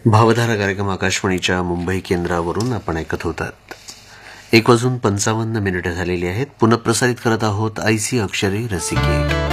भावधारा कार्यक्रम आकाशवाणीच्या मुंबई केंद्रावरून आपण ऐकत होतात. 1:55 झालेली आहेत. पुनःप्रसारित करत आहोत आयसी अक्षरे रसिके.